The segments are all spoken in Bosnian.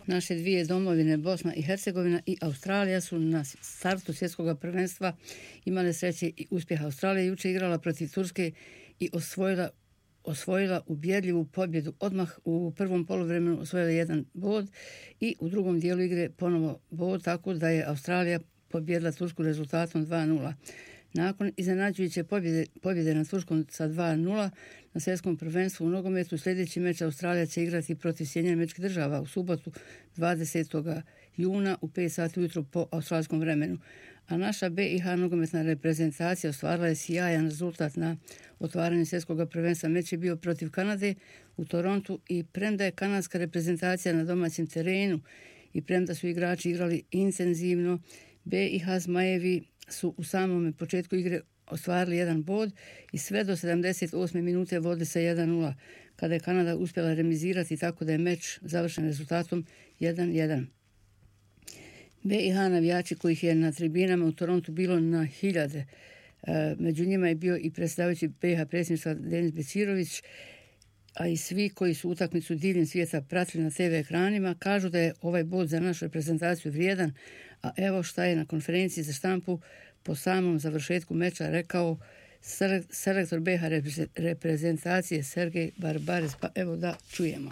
Naše dvije domovine, Bosna i Hercegovina i Australija, su na startu svjetskog prvenstva imale sreće i uspjeha. Australija jučer igrala protiv Turske i osvojila ubjedljivu pobjedu. Odmah u prvom poluvremenu osvojila jedan bod i u drugom dijelu igre ponovo bod, tako da je Australija pobjedila Tursku rezultatom 2:0. Nakon iznenađujuće pobjede na Turskom sa 2:0 na svjetskom prvenstvu u nogometu, sljedeći meč Australija će igrati protiv Sjedinjenih Američkih Država u subotu 20. juna u 5 sati ujutro po australijskom vremenu. A naša BiH nogometna reprezentacija ostvarila je sjajan rezultat na otvaranju svjetskog prvenstva. Meč je bio protiv Kanade u Torontu i premda je kanadska reprezentacija na domaćem terenu i premda su igrači igrali intenzivno, BiH Zmajevi su u samom početku igre ostvarili jedan bod i sve do 78. minute vodili se 1:0, kada je Kanada uspjela remizirati, tako da je meč završen rezultatom 1:1. BiH navijači, kojih je na tribinama u Torontu bilo na hiljade, među njima je bio i predstavljajući BiH predsjedništva Denis Bećirović, a i svi koji su utakmicu diljem svijeta pratili na TV ekranima, kažu da je ovaj bod za našu reprezentaciju vrijedan, a evo šta je na konferenciji za štampu po samom završetku meča rekao selektor BiH reprezentacije Sergej Barbarez, pa evo da čujemo.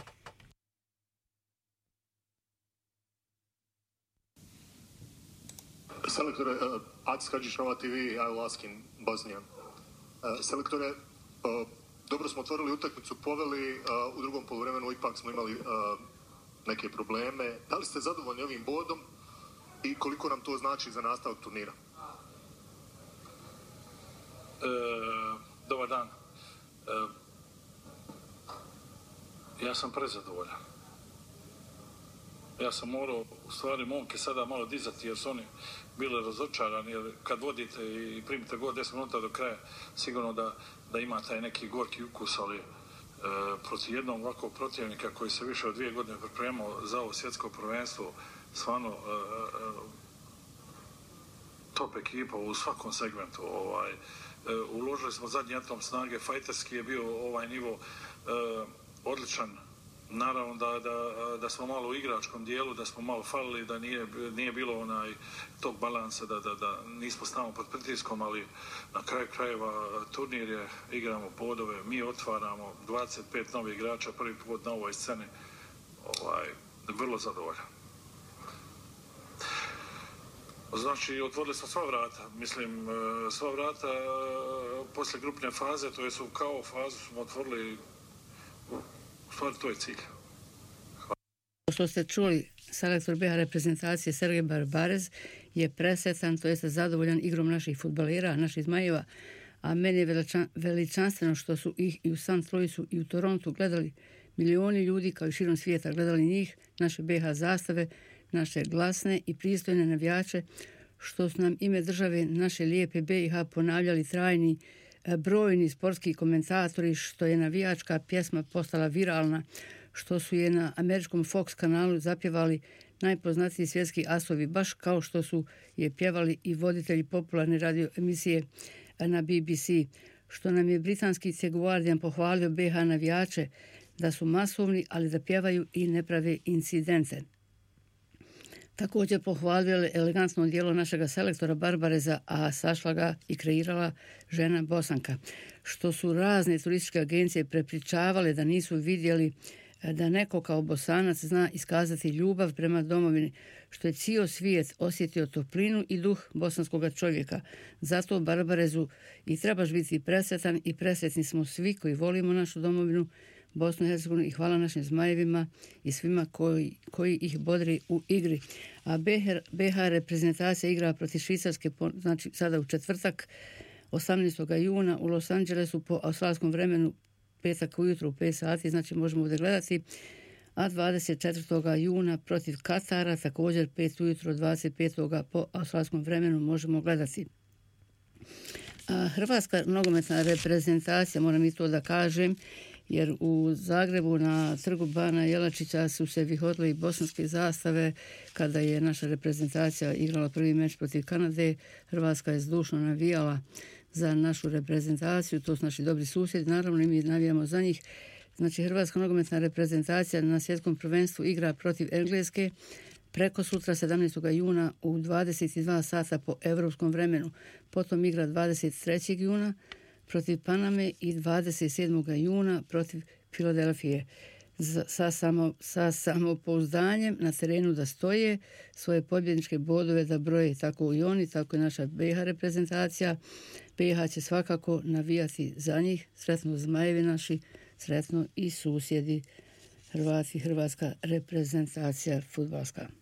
Selektore, Atis Hadžić, Nova TV, I will ask in Bosnian. Selektore, dobro smo otvorili utakmicu, poveli, u drugom poluvremenu ipak smo imali neke probleme. Da li ste zadovoljni ovim bodom i koliko nam to znači za nastavak turnira? Dobar dan. Ja sam prezadovoljan. Ja sam morao u stvari momke sada malo dizati jer su oni bili razočarani, jer kad vodite i primite gol 10 minuta do kraja, sigurno da ima taj neki gorki ukus, ali protiv jednog ovakvog protivnika koji se više od 2 godine pripremao za ovo svjetsko prvenstvo, stvarno top ekipa u svakom segmentu. Uložili smo zadnji atom snage, fajterski je bio ovaj nivo odličan. Naravno da smo malo u igračkom dijelu, da smo malo falili, da nije bilo tog balansa, da nismo stalno pod pritiskom, ali na kraju krajeva turnir je, igramo bodove, mi otvaramo 25 novih igrača prvi put na ovoj sceni, vrlo zadovoljan. Znači, otvorili smo sva vrata, sva vrata poslije grupne faze, to je su kao fazu smo otvorili. Stvar, to je cilj. Što ste čuli, selektor BiH reprezentacije Sergej Barbarez je presretan, to jest zadovoljan igrom naših fudbalera, naših Zmajeva, a meni je veličanstveno što su ih i u St. Louisu i u Torontu gledali milioni ljudi, kao i širom svijeta, gledali njih, naše BiH zastave, naše glasne i pristojne navijače, što su nam ime države naše lijepe BiH ponavljali trajni brojni sportski komentatori, što je navijačka pjesma postala viralna, što su je na američkom Fox kanalu zapjevali najpoznatiji svjetski asovi, baš kao što su je pjevali i voditelji popularne radio emisije na BBC, što nam je britanski The Guardian pohvalio BiH navijače da su masovni, ali da pjevaju i ne prave incidente. Također pohvalio elegantno djelo našega selektora Barbareza, a sašla ga i kreirala žena Bosanka, što su razne turističke agencije prepričavale da nisu vidjeli da neko kao Bosanac zna iskazati ljubav prema domovini, što je cijel svijet osjetio toplinu i duh bosanskog čovjeka. Zato Barbarezu i trebaš biti presretan i presretni smo svi koji volimo našu domovinu, Bosnu i Hercegovinu, i hvala našim Zmajevima i svima koji ih bodri u igri. A BiH reprezentacija igra protiv Švicarske, znači sada u četvrtak 18. juna u Los Angelesu po australijskom vremenu, petak ujutro u 5 sati, znači možemo ovdje gledati, a 24. juna protiv Katara, također 5 ujutro 25. po australijskom vremenu možemo gledati. A Hrvatska nogometna reprezentacija, moram i to da kažem, jer u Zagrebu na trgu Bana Jelačića su se vihodile i bosanske zastave kada je naša reprezentacija igrala prvi meč protiv Kanade. Hrvatska je zdušno navijala za našu reprezentaciju, to su naši dobri susjedi, naravno i mi navijamo za njih. Znači, Hrvatska nogometna reprezentacija na svjetskom prvenstvu igra protiv Engleske preko sutra 17. juna u 22 sata po europskom vremenu. Potom igra 23. juna protiv Paname i 27. juna protiv Filadelfije. Sa samopouzdanjem na terenu da stoje, svoje pobjedničke bodove da broje, tako i oni, tako i naša BiH reprezentacija. BiH će svakako navijati za njih. Sretno zmajevi naši, sretno i susjedi Hrvati, hrvatska reprezentacija fudbalska.